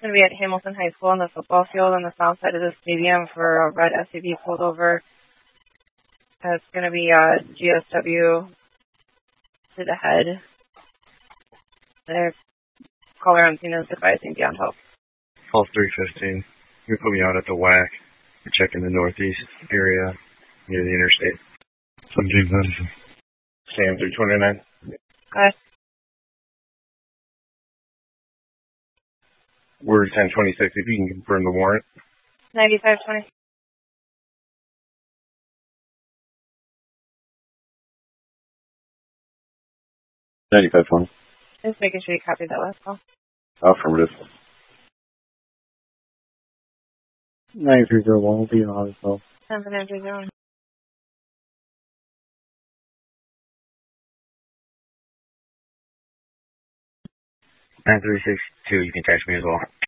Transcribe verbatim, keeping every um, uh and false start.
going to be at Hamilton High School on the football field on the south side of the stadium for a red S U V pulled over. Uh, it's going to be uh, G S W to the head. The caller on scene is advising beyond help. Call three fifteen. You put me out at the W A C. We're checking the northeast area near the interstate. Some James Madison. Sam three twenty-nine. Okay. We're ten twenty-six. If you can confirm the warrant. ninety-five twenty. ninety-five twenty. Just making sure you copy that last call. Affirmative. nine three zero one will be on as well. ten for nine three zero. nine three six two, you can text me as well.